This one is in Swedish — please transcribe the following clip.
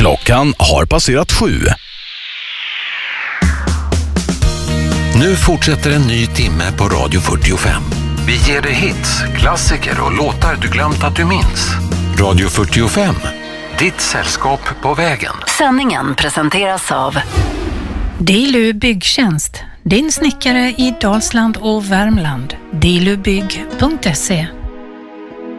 Klockan har passerat 7. Nu fortsätter en ny timme på Radio 45. Vi ger dig hits, klassiker och låtar du glömt att du minns. Radio 45. Ditt sällskap på vägen. Sändningen presenteras av Dilu Byggtjänst. Din snickare i Dalsland och Värmland. dilubygg.se